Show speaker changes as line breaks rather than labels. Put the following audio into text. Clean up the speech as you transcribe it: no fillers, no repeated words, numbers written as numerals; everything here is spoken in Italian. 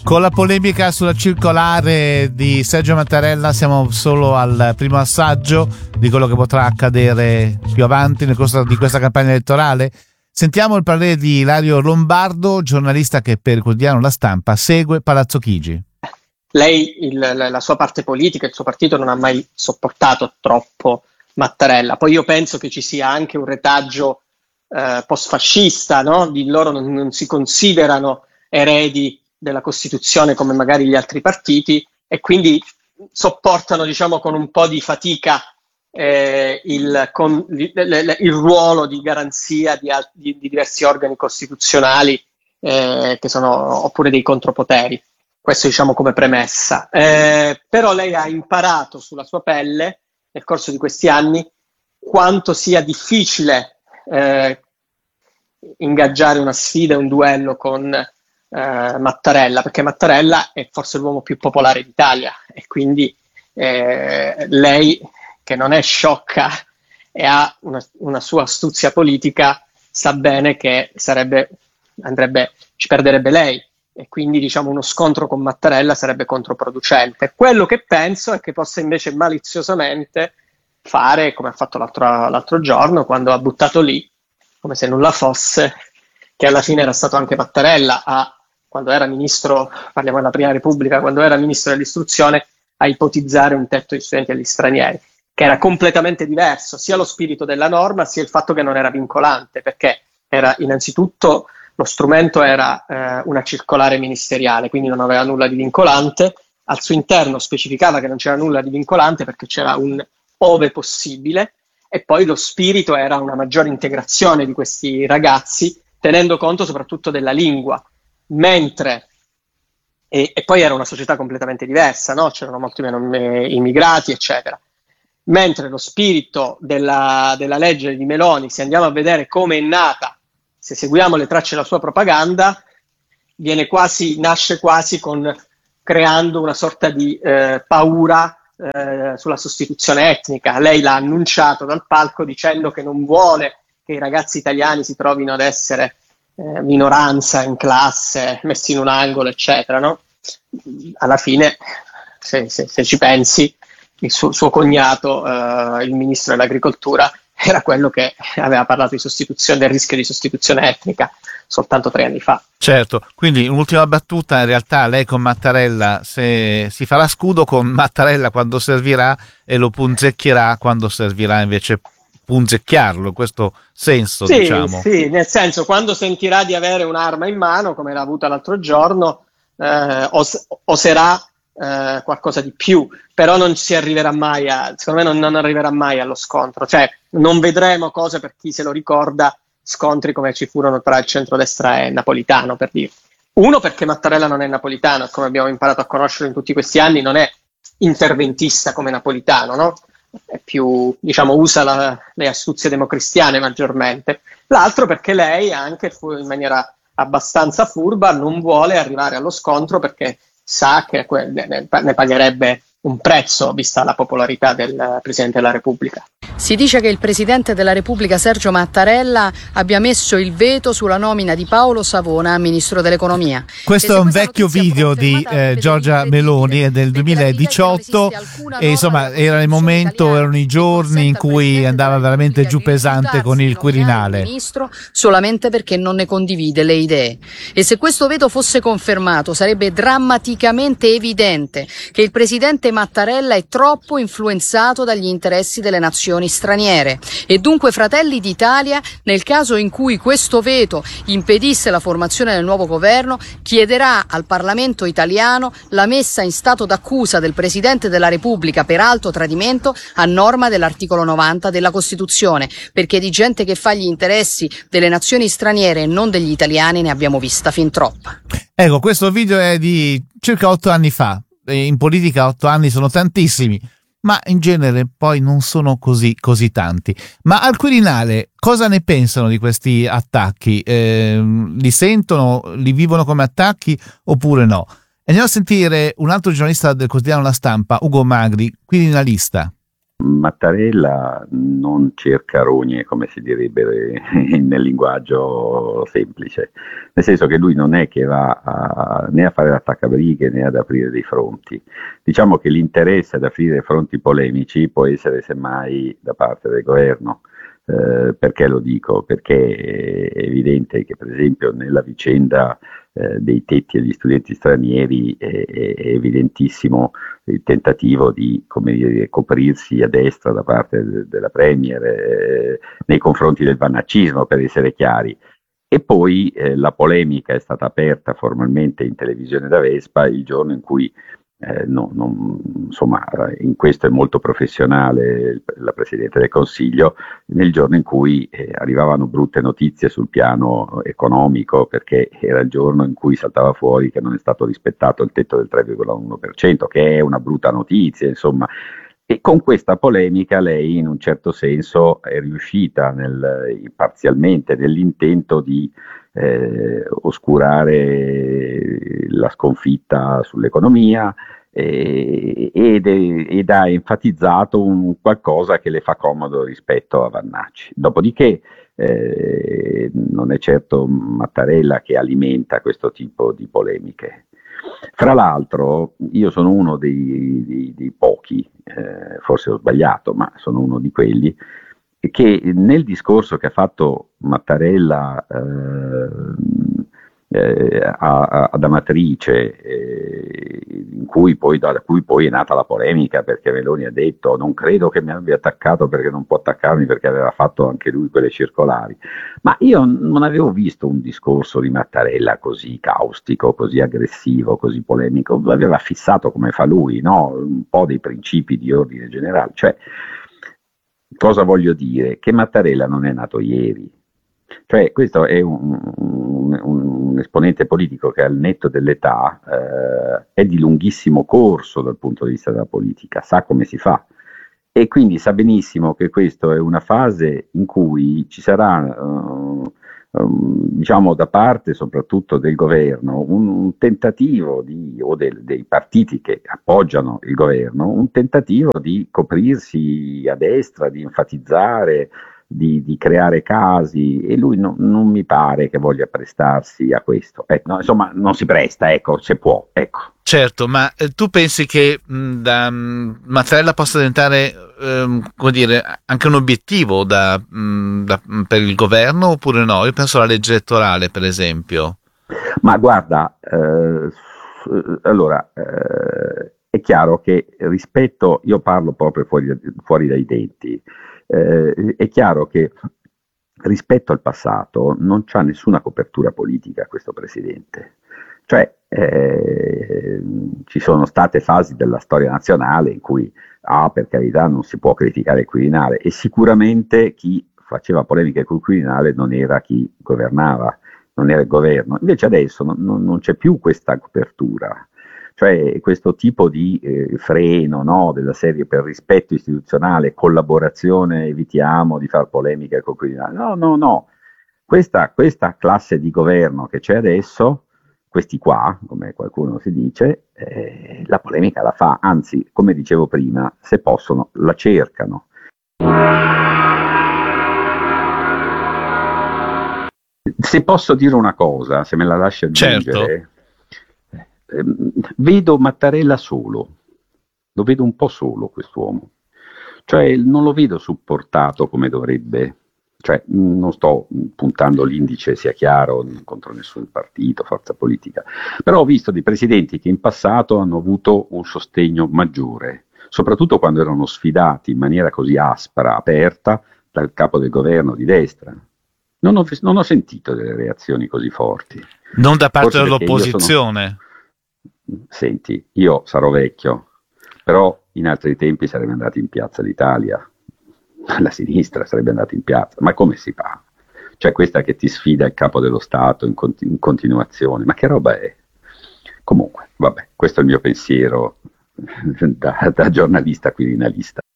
Con la polemica sulla circolare di Sergio Mattarella siamo solo al primo assaggio di quello che potrà accadere più avanti nel corso di questa campagna elettorale. Sentiamo il parere di Ilario Lombardo, giornalista che per il quotidiano La Stampa segue Palazzo Chigi.
Lei, la sua parte politica, il suo partito non ha mai sopportato troppo Mattarella. Poi io penso che ci sia anche un retaggio post-fascista, no? Di loro non si considerano eredi della Costituzione come magari gli altri partiti e quindi sopportano, diciamo, con un po' di fatica il ruolo di garanzia di diversi organi costituzionali che sono oppure dei contropoteri. Questo, diciamo, come premessa. Però lei ha imparato sulla sua pelle nel corso di questi anni quanto sia difficile ingaggiare una sfida, un duello con Mattarella, perché Mattarella è forse l'uomo più popolare d'Italia e quindi lei, che non è sciocca e ha una sua astuzia politica, sa bene che ci perderebbe lei e quindi, diciamo, uno scontro con Mattarella sarebbe controproducente. Quello che penso è che possa invece maliziosamente fare come ha fatto l'altro giorno, quando ha buttato lì, come se nulla fosse, che alla fine era stato anche Mattarella quando era ministro, parliamo della Prima Repubblica, quando era ministro dell'istruzione, a ipotizzare un tetto di studenti agli stranieri, che era completamente diverso, sia lo spirito della norma, sia il fatto che non era vincolante, perché era innanzitutto lo strumento era una circolare ministeriale, quindi non aveva nulla di vincolante, al suo interno specificava che non c'era nulla di vincolante perché c'era un ove possibile, e poi lo spirito era una maggiore integrazione di questi ragazzi, tenendo conto soprattutto della lingua, mentre e poi era una società completamente diversa, no? C'erano molti meno immigrati, eccetera. Mentre lo spirito della legge di Meloni, se andiamo a vedere come è nata, se seguiamo le tracce della sua propaganda, nasce quasi creando una sorta di paura sulla sostituzione etnica. Lei l'ha annunciato dal palco dicendo che non vuole che i ragazzi italiani si trovino ad essere minoranza in classe, messi in un angolo, eccetera, no? Alla fine, se ci pensi, il suo cognato, il ministro dell'agricoltura, era quello che aveva parlato di sostituzione, del rischio di sostituzione etnica soltanto 3 anni fa.
Certo, quindi un'ultima battuta: in realtà lei con Mattarella si farà scudo con Mattarella quando servirà e lo punzecchierà quando servirà invece punzecchiarlo, in questo senso,
sì,
diciamo.
Sì, nel senso, quando sentirà di avere un'arma in mano, come l'ha avuta l'altro giorno, oserà qualcosa di più, però non si arriverà mai secondo me non arriverà mai allo scontro, cioè non vedremo cose, per chi se lo ricorda, scontri come ci furono tra il centrodestra e Napolitano, per dire. Uno, perché Mattarella non è napolitano, come abbiamo imparato a conoscere in tutti questi anni, non è interventista come Napolitano, no? È più, diciamo, usa le astuzie democristiane maggiormente. L'altro perché lei, anche in maniera abbastanza furba, non vuole arrivare allo scontro perché sa che ne pagherebbe un prezzo, vista la popolarità del Presidente della Repubblica.
Si dice che il Presidente della Repubblica Sergio Mattarella abbia messo il veto sulla nomina di Paolo Savona Ministro dell'Economia.
Questo è un vecchio video di Giorgia Meloni, è del 2018 e insomma era il momento, erano i giorni in cui andava veramente giù pesante con il Quirinale.
Ministro solamente perché non ne condivide le idee. E se questo veto fosse confermato, sarebbe drammaticamente evidente che il Presidente Mattarella è troppo influenzato dagli interessi delle nazioni straniere e dunque Fratelli d'Italia, nel caso in cui questo veto impedisse la formazione del nuovo governo, chiederà al Parlamento italiano la messa in stato d'accusa del Presidente della Repubblica per alto tradimento a norma dell'articolo 90 della Costituzione, perché di gente che fa gli interessi delle nazioni straniere e non degli italiani ne abbiamo vista fin troppa.
Ecco, questo video è di circa 8 anni fa. In politica 8 anni sono tantissimi, ma in genere poi non sono così tanti. Ma al Quirinale cosa ne pensano di questi attacchi? Li sentono, li vivono come attacchi oppure no? E andiamo a sentire un altro giornalista del quotidiano La Stampa, Ugo Magri, quirinalista.
Mattarella non cerca rogne, come si direbbe nel linguaggio semplice, nel senso che lui non è che va né a fare l'attaccabrighe né ad aprire dei fronti. Diciamo che l'interesse ad aprire fronti polemici può essere semmai da parte del governo. Perché lo dico? Perché è evidente che per esempio nella vicenda dei tetti agli studenti stranieri è evidentissimo il tentativo di, come dire, coprirsi a destra da parte della Premier nei confronti del vannaccismo, per essere chiari. E poi la polemica è stata aperta formalmente in televisione da Vespa il giorno in cui, insomma, in questo è molto professionale la Presidente del Consiglio, nel giorno in cui arrivavano brutte notizie sul piano economico, perché era il giorno in cui saltava fuori che non è stato rispettato il tetto del 3,1%, che è una brutta notizia, insomma. E con questa polemica lei in un certo senso è riuscita parzialmente nell'intento di oscurare la sconfitta sull'economia ed ha enfatizzato un qualcosa che le fa comodo rispetto a Vannacci. Dopodiché non è certo Mattarella che alimenta questo tipo di polemiche. Fra l'altro io sono uno dei pochi, forse ho sbagliato, ma sono uno di quelli, che nel discorso che ha fatto Mattarella ad Amatrice, da cui poi è nata la polemica perché Meloni ha detto non credo che mi abbia attaccato perché non può attaccarmi perché aveva fatto anche lui quelle circolari, ma io non avevo visto un discorso di Mattarella così caustico, così aggressivo, così polemico, aveva fissato come fa lui, no? Un po' dei principi di ordine generale, cioè cosa voglio dire? Che Mattarella non è nato ieri. Cioè, questo è un esponente politico che al netto dell'età è di lunghissimo corso dal punto di vista della politica, sa come si fa e quindi sa benissimo che questa è una fase in cui ci sarà, diciamo, da parte soprattutto del governo, un tentativo dei partiti che appoggiano il governo, un tentativo di coprirsi a destra, di enfatizzare, di creare casi, e lui non mi pare che voglia prestarsi a questo. No, insomma, non si presta, ecco, se può, ecco.
Certo, ma tu pensi che Mattarella possa diventare, come dire, anche un obiettivo per il governo oppure no? Io penso alla legge elettorale, per esempio.
Ma guarda, allora, è chiaro che rispetto, io parlo proprio fuori dai denti, è chiaro che rispetto al passato non c'ha nessuna copertura politica questo presidente. Cioè, ci sono state fasi della storia nazionale in cui, per carità, non si può criticare il Quirinale, e sicuramente chi faceva polemiche col Quirinale non era chi governava, non era il governo. Invece adesso non c'è più questa copertura. Cioè questo tipo di freno, no, della serie per rispetto istituzionale, collaborazione, evitiamo di fare polemiche col Quirinale. No. Questa classe di governo che c'è adesso, questi qua, come qualcuno si dice, la polemica la fa, anzi, come dicevo prima, se possono, la cercano. Se posso dire una cosa, se me la lasci aggiungere,
certo.
Vedo Mattarella solo, lo vedo un po' solo quest'uomo, cioè non lo vedo supportato come dovrebbe, cioè non sto puntando l'indice, sia chiaro, contro nessun partito, forza politica, però ho visto dei presidenti che in passato hanno avuto un sostegno maggiore, soprattutto quando erano sfidati in maniera così aspra, aperta, dal capo del governo di destra. Non ho sentito delle reazioni così forti.
Non da parte dell'opposizione.
Senti, io sarò vecchio, però in altri tempi sarebbe andato in Piazza d'Italia, la sinistra sarebbe andata in piazza, ma come si fa? Cioè questa che ti sfida il capo dello Stato in continuazione, ma che roba è? Comunque, vabbè, questo è il mio pensiero da giornalista quirinalista.